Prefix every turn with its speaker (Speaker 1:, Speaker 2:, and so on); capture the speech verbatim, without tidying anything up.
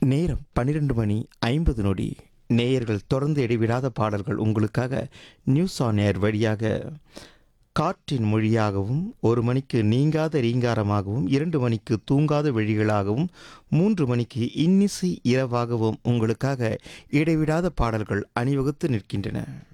Speaker 1: நேரம் பன்னிரண்டு மணி ஐம்பது நொடி. நேயர்கள் தொடர்ந்து இடைவிடாத பாடல்கள் உங்களுக்காக நியூஸ் ஆன் ஏர் வழியாக காற்றின் மொழியாகவும், ஒரு மணிக்கு நீங்காத ரீங்காரமாகவும், இரண்டு மணிக்கு தூங்காத விழிகளாகவும், மூன்று மணிக்கு இன்னிசை இரவாகவும் உங்களுக்காக இடைவிடாத பாடல்கள் அணிவகுத்து நிற்கின்றன.